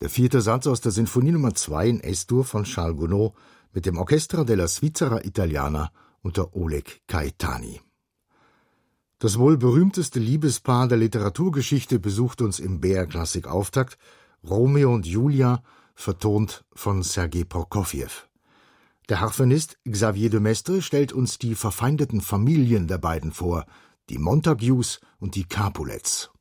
Der 4. Satz aus der Sinfonie Nummer 2 in S-Dur von Charles Gounod mit dem Orchestra della Svizzera Italiana unter Oleg Caetani. Das wohl berühmteste Liebespaar der Literaturgeschichte besucht uns im BR-Klassik-Auftakt, Romeo und Julia, vertont von Sergei Prokofjew. Der Harfenist Xavier de Maistre stellt uns die verfeindeten Familien der beiden vor, die Montagues und die Capulets,